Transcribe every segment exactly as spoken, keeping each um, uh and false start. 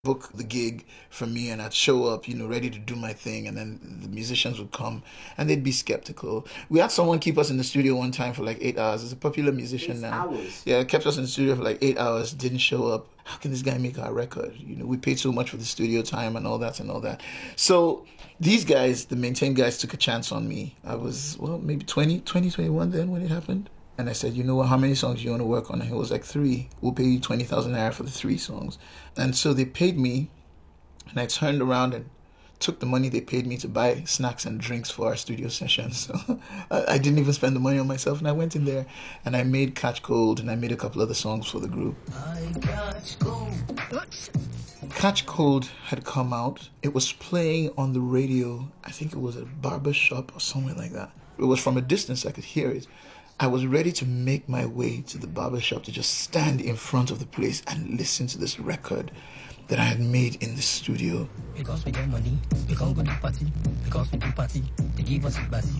book the gig for me, and I'd show up, you know, ready to do my thing, and then the musicians would come and they'd be skeptical. We had someone keep us in the studio one time for like eight hours. It's a popular musician Eight now. hours? Yeah, kept us in the studio for like eight hours, didn't show up. How can this guy make our record? You know, we paid so much for the studio time and all that and all that. So these guys, the Maintain guys, took a chance on me. I was, well, maybe twenty, twenty, twenty-one then when it happened. And I said, you know what, how many songs do you want to work on? And he was like, three. We'll pay you twenty thousand naira for the three songs. And so they paid me, and I turned around and took the money they paid me to buy snacks and drinks for our studio session. So I didn't even spend the money on myself. And I went in there and I made Catch Cold, and I made a couple other songs for the group. I catch cold. Catch Cold had come out. It was playing on the radio. I think it was a barber shop or somewhere like that. It was from a distance. I could hear it. I was ready to make my way to the barber shop to just stand in front of the place and listen to this record that I had made in the studio. Because we get money, we can't go to party. Because we do party, they give us a basi.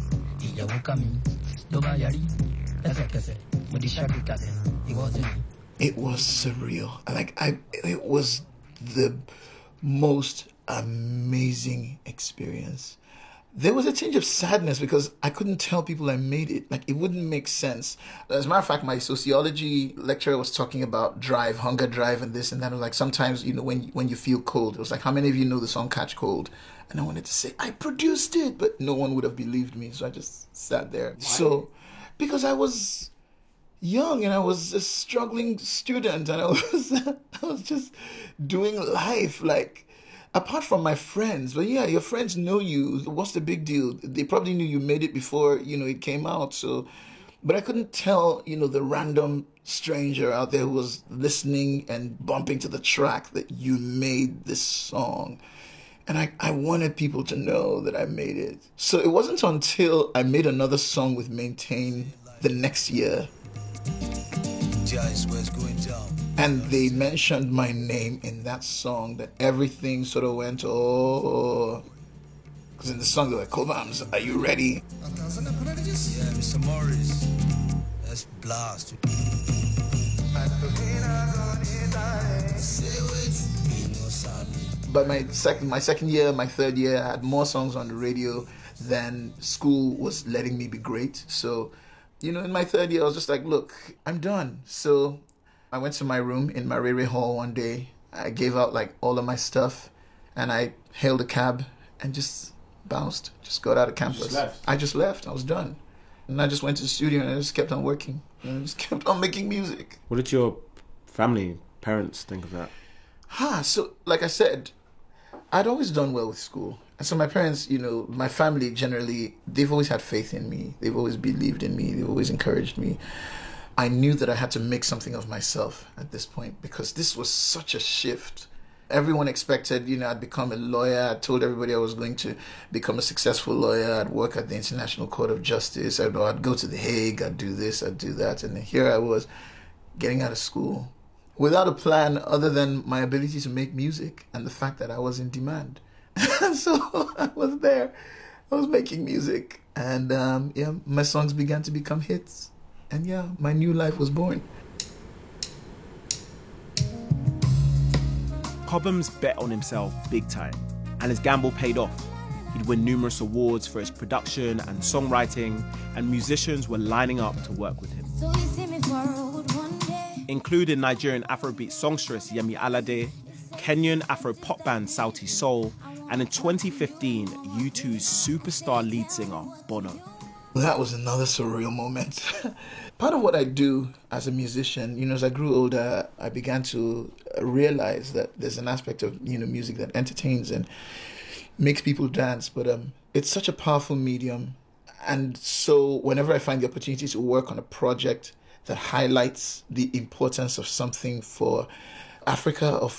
It was surreal. Like I, it was the most amazing experience. There was a tinge of sadness because I couldn't tell people I made it. Like, it wouldn't make sense. As a matter of fact, my sociology lecturer was talking about drive, hunger drive, and this and that. Like, sometimes, you know, when when you feel cold, it was like, how many of you know the song Catch Cold? And I wanted to say, I produced it, but no one would have believed me. So I just sat there. Why? So, because I was young and I was a struggling student, and I was, I was just doing life, like, apart from my friends. But yeah, your friends know you. What's the big deal? They probably knew you made it before, you know, it came out. So, but I couldn't tell, you know, the random stranger out there who was listening and bumping to the track that you made this song. And I, I wanted people to know that I made it. So it wasn't until I made another song with Maintain the next year, and they mentioned my name in that song, that everything sort of went, oh. Because in the song, they're like, Cobhams, are you ready? Yeah, Mister Morris, let's blast. But my second, my second year, my third year, I had more songs on the radio than school was letting me be great. So, you know, in my third year, I was just like, look, I'm done. So I went to my room in Marere Hall one day. I gave out like all of my stuff, and I hailed a cab and just bounced, just got out of campus. Just left. I just left. I was done. And I just went to the studio and I just kept on working. And I just kept on making music. What did your family, parents think of that? Ha, so like I said, I'd always done well with school. And so my parents, you know, my family generally, they've always had faith in me. They've always believed in me. They've always encouraged me. I knew that I had to make something of myself at this point because this was such a shift. Everyone expected, you know, I'd become a lawyer. I told everybody I was going to become a successful lawyer. I'd work at the International Court of Justice. I'd, I'd go to The Hague. I'd do this. I'd do that. And here I was getting out of school without a plan other than my ability to make music and the fact that I was in demand. And so I was there. I was making music. And um, yeah, my songs began to become hits. And yeah, my new life was born. Cobhams bet on himself big time, and his gamble paid off. He'd win numerous awards for his production and songwriting, and musicians were lining up to work with him. So you see me for a road one day. Including Nigerian Afrobeat songstress Yemi Alade, Kenyan Afro-pop band Sauti Soul, and in twenty fifteen, U two's superstar lead singer, Bono. That was another surreal moment. Part of what I do as a musician, you know, as I grew older, I began to realize that there's an aspect of, you know, music that entertains and makes people dance. But um, it's such a powerful medium. And so whenever I find the opportunity to work on a project that highlights the importance of something for Africa or for